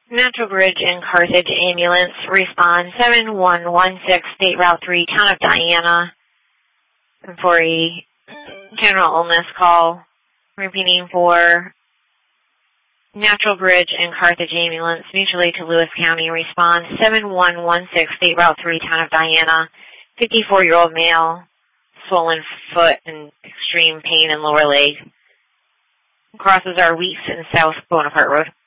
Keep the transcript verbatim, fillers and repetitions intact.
Natural Bridge and Carthage Ambulance, respond seven one one six, State Route three, Town of Diana, for a general illness call. Repeating for Natural Bridge and Carthage Ambulance, mutually to Lewis County, respond seven one one six, State Route three, Town of Diana, fifty-four-year-old male, swollen foot and extreme pain in lower leg. Crosses are Weeks and South Bonaparte Road.